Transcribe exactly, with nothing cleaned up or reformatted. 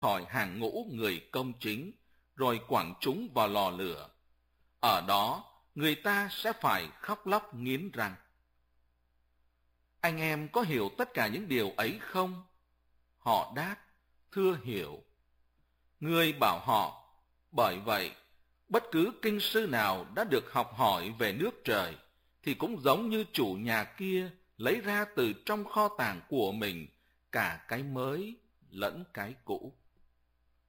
khỏi hàng ngũ người công chính, rồi quẳng chúng vào lò lửa. Ở đó, người ta sẽ phải khóc lóc nghiến răng. Anh em có hiểu tất cả những điều ấy không? Họ đáp, thưa hiểu. Người bảo họ, bởi vậy, bất cứ kinh sư nào đã được học hỏi về nước trời, thì cũng giống như chủ nhà kia lấy ra từ trong kho tàng của mình cả cái mới lẫn cái cũ.